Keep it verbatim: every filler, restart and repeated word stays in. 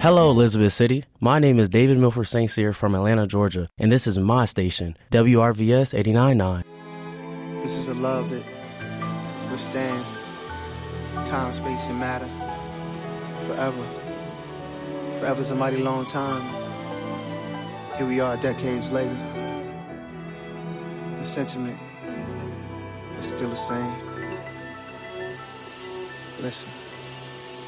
Hello, Elizabeth City. My name is David Milford Saint Cyr from Atlanta, Georgia, and this is my station, W R V S eighty-nine point nine. This is a love that withstands time, space, and matter forever. Forever's a mighty long time. Here we are decades later. The sentiment is still the same. Listen.